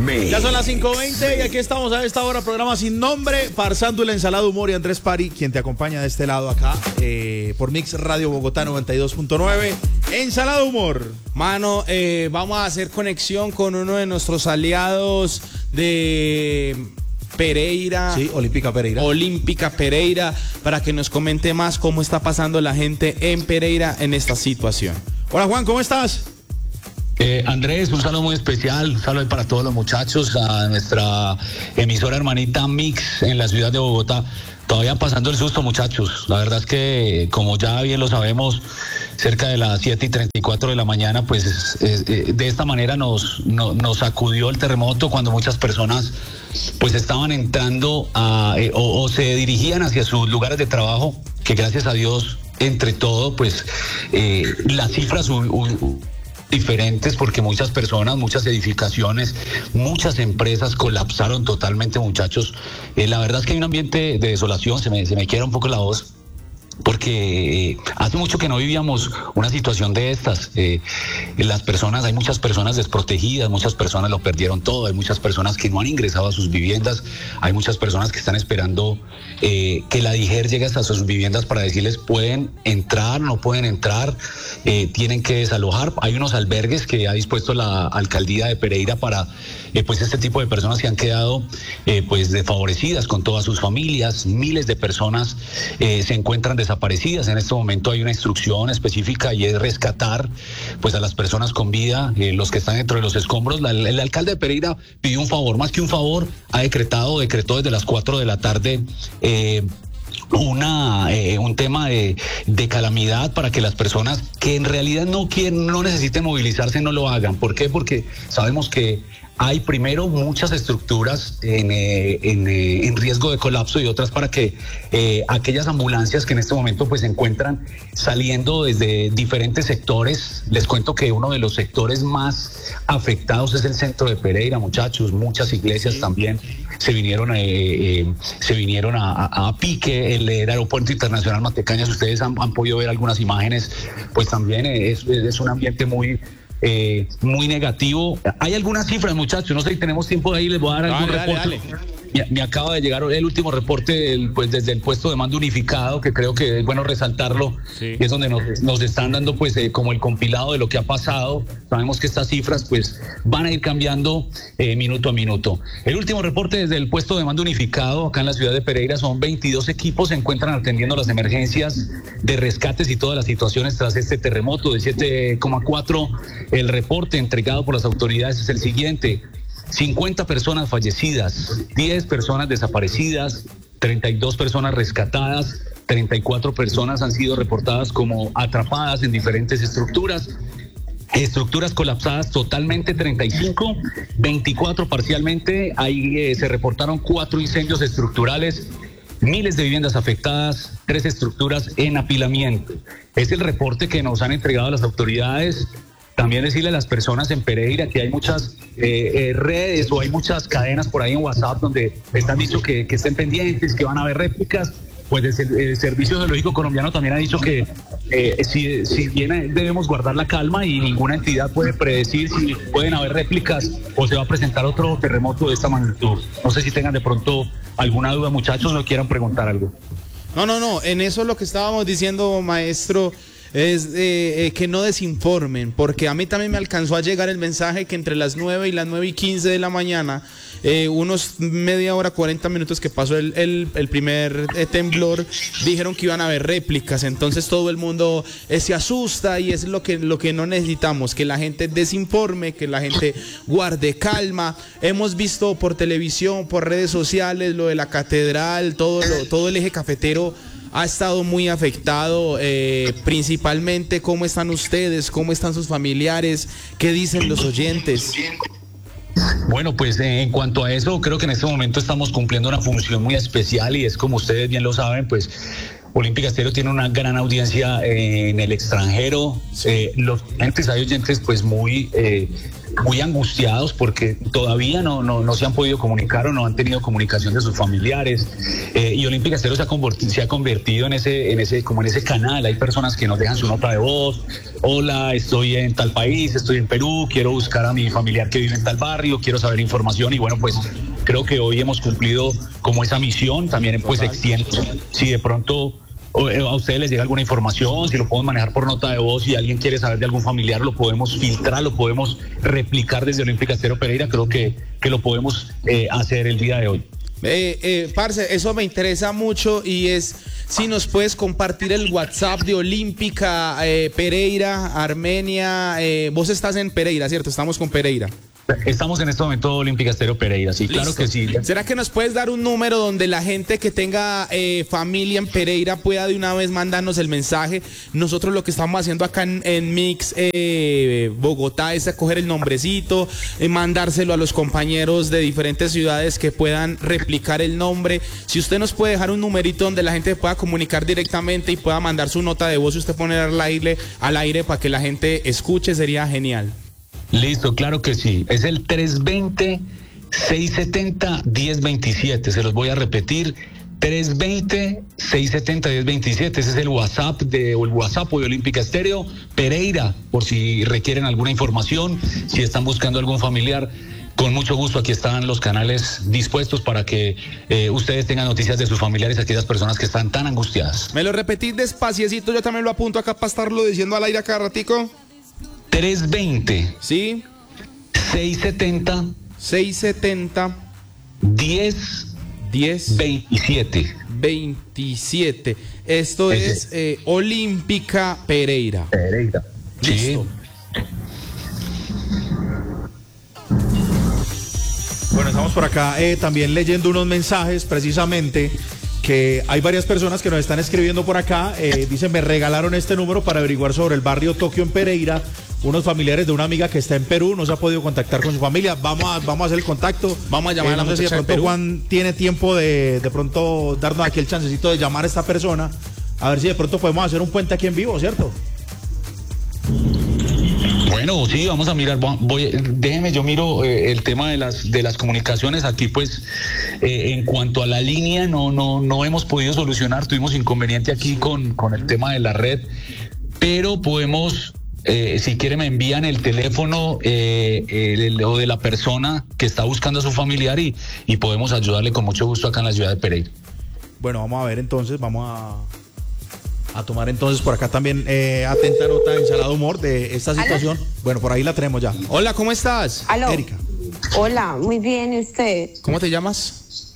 FM. Ya son las 5:20 y aquí estamos a esta hora, programa sin nombre, farsando la ensalada humor y Andrés Pari, quien te acompaña de este lado acá, por Mix Radio Bogotá 92.9. Ensalada humor. Mano, vamos a hacer conexión con uno de nuestros aliados de Pereira. Sí, Olímpica Pereira, para que nos comente más cómo está pasando la gente en Pereira en esta situación. Hola Juan, ¿cómo estás? Andrés, un saludo muy especial, un saludo para todos los muchachos, a nuestra emisora hermanita Mix en la ciudad de Bogotá. Todavía pasando el susto, muchachos. La verdad es que, como ya bien lo sabemos, cerca de las 7:34 de la mañana, pues de esta manera nos sacudió el terremoto cuando muchas personas pues estaban entrando o se dirigían hacia sus lugares de trabajo, que gracias a Dios, entre todo, pues las cifras diferentes, porque muchas personas, muchas edificaciones, muchas empresas colapsaron totalmente, muchachos. La verdad es que hay un ambiente de desolación, se me quiebra un poco la voz, porque hace mucho que no vivíamos una situación de estas. Hay muchas personas desprotegidas, muchas personas lo perdieron todo, hay muchas personas que no han ingresado a sus viviendas, hay muchas personas que están esperando que la DIGER llegue hasta sus viviendas para decirles pueden entrar, no pueden entrar, tienen que desalojar. Hay unos albergues que ha dispuesto la alcaldía de Pereira para pues este tipo de personas que han quedado pues desfavorecidas con todas sus familias. Miles de personas se encuentran desaparecidas. En este momento hay una instrucción específica y es rescatar pues a las personas con vida, los que están dentro de los escombros. El alcalde de Pereira pidió un favor, más que un favor, decretó desde las 4 de la tarde un tema de calamidad para que las personas que en realidad no necesiten movilizarse no lo hagan. ¿Por qué? Porque sabemos que hay primero muchas estructuras en riesgo de colapso y otras para que aquellas ambulancias que en este momento pues se encuentran saliendo desde diferentes sectores. Les cuento que uno de los sectores más afectados es el centro de Pereira, muchachos. Muchas iglesias también se vinieron a pique. El aeropuerto internacional Matecañas, ustedes han podido ver algunas imágenes, pues también es un ambiente muy negativo. Hay algunas cifras, muchachos, no sé si tenemos tiempo de ahí, les voy a dar algún reporte. Dale. Me acaba de llegar el último reporte desde el puesto de mando unificado, que creo que es bueno resaltarlo, sí. Y es donde nos están dando pues como el compilado de lo que ha pasado. Sabemos que estas cifras pues van a ir cambiando minuto a minuto. El último reporte desde el puesto de mando unificado acá en la ciudad de Pereira: son 22 equipos, se encuentran atendiendo las emergencias de rescates y todas las situaciones tras este terremoto de 7,4. El reporte entregado por las autoridades es el siguiente: 50 personas fallecidas, 10 personas desaparecidas, 32 personas rescatadas, 34 personas han sido reportadas como atrapadas en diferentes estructuras colapsadas totalmente 35, 24 parcialmente. Ahí se reportaron 4 incendios estructurales, miles de viviendas afectadas, 3 estructuras en apilamiento. Es el reporte que nos han entregado las autoridades. También decirle a las personas en Pereira que hay muchas redes o hay muchas cadenas por ahí en WhatsApp donde están dicho que estén pendientes, que van a haber réplicas. Pues el Servicio Geológico Colombiano también ha dicho que si bien debemos guardar la calma y ninguna entidad puede predecir si pueden haber réplicas o se va a presentar otro terremoto de esta magnitud. No sé si tengan de pronto alguna duda, muchachos, o quieran preguntar algo. No, en eso lo que estábamos diciendo, maestro, es que no desinformen, porque a mí también me alcanzó a llegar el mensaje que entre las 9 y las 9:15 de la mañana, unos media hora, 40 minutos que pasó el primer temblor, dijeron que iban a haber réplicas. Entonces todo el mundo se asusta y es lo que no necesitamos, que la gente desinforme, que la gente guarde calma. Hemos visto por televisión, por redes sociales, lo de la catedral, todo el eje cafetero ha estado muy afectado, principalmente. ¿Cómo están ustedes? ¿Cómo están sus familiares? ¿Qué dicen los oyentes? Bueno, pues en cuanto a eso, creo que en este momento estamos cumpliendo una función muy especial y es, como ustedes bien lo saben, pues Olímpica Estéreo tiene una gran audiencia en el extranjero. Los oyentes, hay oyentes pues muy muy angustiados porque todavía no se han podido comunicar o no han tenido comunicación de sus familiares, y Olímpica Estéreo se ha convertido en ese canal. Hay personas que nos dejan su nota de voz: hola, estoy en tal país, estoy en Perú, quiero buscar a mi familiar que vive en tal barrio, quiero saber información. Y bueno, pues creo que hoy hemos cumplido como esa misión. También pues extiendo, si de pronto a ustedes les llega alguna información, si lo podemos manejar por nota de voz, si alguien quiere saber de algún familiar, lo podemos filtrar, lo podemos replicar desde Olímpica Estéreo Pereira. Creo que lo podemos hacer el día de hoy. Parce, eso me interesa mucho, y es si nos puedes compartir el WhatsApp de Olímpica Pereira, Armenia. Vos estás en Pereira, ¿cierto? Estamos con Pereira. Estamos en este momento Olímpica Estéreo Pereira, sí. Listo. Claro que sí. ¿Será que nos puedes dar un número donde la gente que tenga familia en Pereira pueda de una vez mandarnos el mensaje? Nosotros lo que estamos haciendo acá en Mix Bogotá es coger el nombrecito, mandárselo a los compañeros de diferentes ciudades que puedan replicar el nombre. Si usted nos puede dejar un numerito donde la gente pueda comunicar directamente y pueda mandar su nota de voz y usted poner al aire para que la gente escuche, sería genial. Listo, claro que sí. Es el 320-670-1027. Se los voy a repetir: 320-670-1027. Ese es el WhatsApp de Olímpica Estéreo Pereira, por si requieren alguna información, si están buscando algún familiar. Con mucho gusto, aquí están los canales dispuestos para que ustedes tengan noticias de sus familiares, aquellas personas que están tan angustiadas. ¿Me lo repetís despaciecito? Yo también lo apunto acá para estarlo diciendo al aire acá ratico. 320, ¿sí? 670 10 27. Esto es Olímpica Pereira. Sí. Listo. Bueno, estamos por acá también leyendo unos mensajes, precisamente, que hay varias personas que nos están escribiendo por acá. Dicen: me regalaron este número para averiguar sobre el barrio Tokio en Pereira. Unos familiares de una amiga que está en Perú, no se ha podido contactar con su familia. Vamos a hacer el contacto. Vamos a llamar a la no sé si de muchacha pronto Juan tiene tiempo de pronto darnos aquí el chancecito de llamar a esta persona, a ver si de pronto podemos hacer un puente aquí en vivo, ¿cierto? Bueno, sí, vamos a mirar. Déjeme, yo miro el tema de las comunicaciones. Aquí pues en cuanto a la línea no hemos podido solucionar. Tuvimos inconveniente aquí con el tema de la red, pero podemos, si quiere me envían el teléfono o de la persona que está buscando a su familiar y podemos ayudarle con mucho gusto acá en la ciudad de Pereira. Bueno, vamos a ver entonces, vamos a tomar entonces por acá también atenta nota en Ensalada Humor de esta situación. ¿Aló? Bueno, por ahí la tenemos ya. Hola, ¿cómo estás? ¿Aló? Erika. Hola, muy bien, ¿y usted? ¿Cómo te llamas?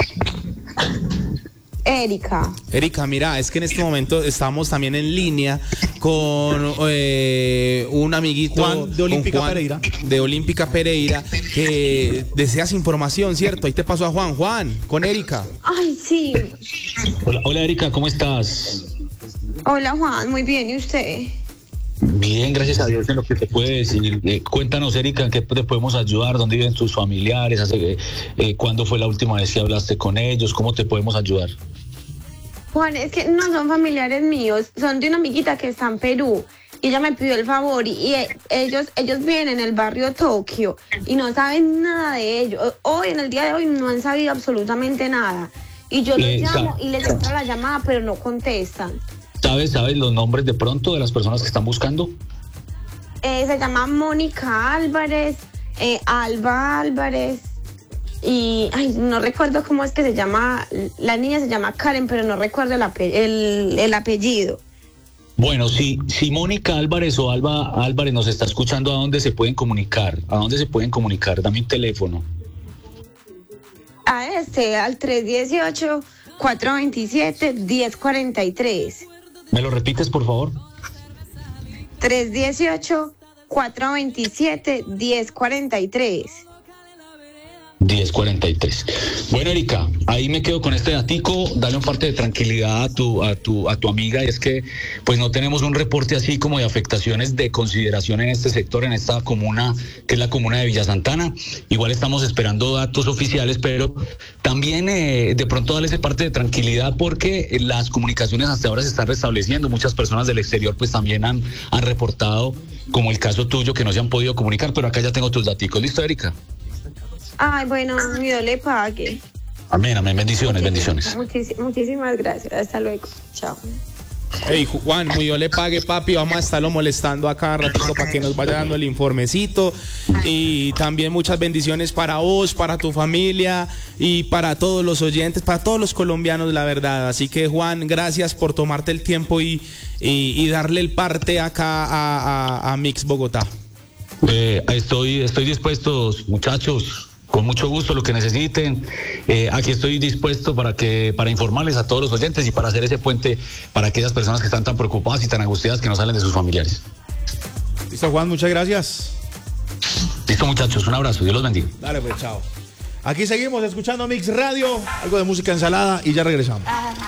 Erika. Erika, mira, es que en este momento estamos también en línea con un amiguito Juan de Olímpica Pereira. De Olímpica Pereira, que deseas información, ¿cierto? Ahí te pasó a Juan, con Erika. Ay, sí. Hola Erika, ¿cómo estás? Hola, Juan, muy bien, ¿y usted? Bien, gracias a Dios en lo que te puede decir. Cuéntanos, Erika, ¿en qué te podemos ayudar? ¿Dónde viven tus familiares? ¿Cuándo fue la última vez que hablaste con ellos? ¿Cómo te podemos ayudar? Juan, es que no son familiares míos, son de una amiguita que está en Perú. Y ella me pidió el favor y ellos viven en el barrio Tokio y no saben nada de ellos. Hoy, en el día de hoy, no han sabido absolutamente nada. Y yo los llamo y les entra la llamada, pero no contestan. ¿Sabes los nombres de pronto de las personas que están buscando? Se llama Mónica Álvarez, Alba Álvarez y no recuerdo cómo es que se llama, la niña se llama Karen, pero no recuerdo el apellido. Bueno, si Mónica Álvarez o Alba Álvarez nos está escuchando, ¿a dónde se pueden comunicar? Dame un teléfono. Al 318-427-1043. ¿Me lo repites, por favor? 318-427-1043. 1043. Bueno, Erika, ahí me quedo con este datico. Dale un parte de tranquilidad a tu amiga. Es que pues no tenemos un reporte así como de afectaciones de consideración en este sector, en esta comuna, que es la comuna de Villa Santana. Igual estamos esperando datos oficiales, pero también de pronto darle ese parte de tranquilidad, porque las comunicaciones hasta ahora se están restableciendo. Muchas personas del exterior pues también han reportado, como el caso tuyo, que no se han podido comunicar, pero acá ya tengo tus daticos. ¿Listo, Erika? Ay, bueno, Dios le pague. Amén, amén. Bendiciones. Muchísimas gracias. Hasta luego. Chao. Hey, Juan, muy Dios le pague, papi. Vamos a estarlo molestando a cada ratito para que nos vaya dando el informecito. Y también muchas bendiciones para vos, para tu familia y para todos los oyentes, para todos los colombianos, la verdad. Así que, Juan, gracias por tomarte el tiempo y darle el parte acá a Mix Bogotá. Estoy dispuesto, muchachos. Con mucho gusto, lo que necesiten. Aquí estoy dispuesto para informarles a todos los oyentes y para hacer ese puente para aquellas personas que están tan preocupadas y tan angustiadas que no salen de sus familiares. Listo, Juan, muchas gracias. Listo, muchachos, un abrazo, Dios los bendiga. Dale, pues, chao. Aquí seguimos escuchando Mix Radio, algo de música ensalada y ya regresamos.